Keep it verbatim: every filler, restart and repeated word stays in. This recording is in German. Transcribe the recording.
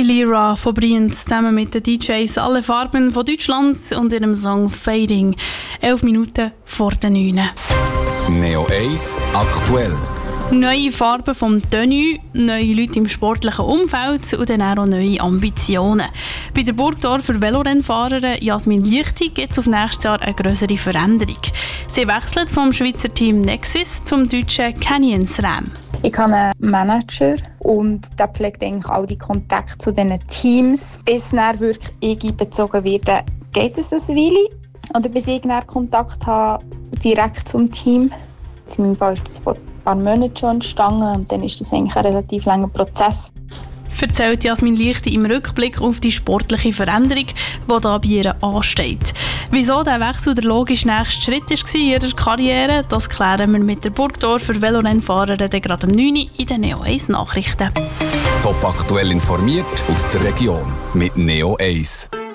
Lira von Brienz zusammen mit den D Js Alle Farben von Deutschland und ihrem Song Fading. Elf Minuten vor den neun. Neo eins aktuell. Neue Farben vom Tenue, neue Leute im sportlichen Umfeld und dann auch neue Ambitionen. Bei der Burgdorfer Velorennfahrerin Jasmin Lichti gibt es auf nächstes Jahr eine grössere Veränderung. Sie wechselt vom Schweizer Team Nexus zum deutschen Canyon SRAM. Ich habe einen Manager und der pflegt eigentlich all die Kontakte zu diesen Teams. Bis dann wirklich ich einbezogen werde, geht es eine Weile. Oder bis ich dann Kontakt habe direkt zum Team. In meinem Fall ist das vor ein paar Monaten schon entstanden und dann ist das eigentlich ein relativ langer Prozess. Erzählt Jasmin Lichti im Rückblick auf die sportliche Veränderung, die da bei ihr ansteht. Wieso der Wechsel der logische nächste Schritt war in ihrer Karriere, das klären wir mit der Burgdorfer Velorennfahrerin gerade um neun Uhr in den Neo eins Nachrichten. Top aktuell informiert aus der Region mit Neo eins.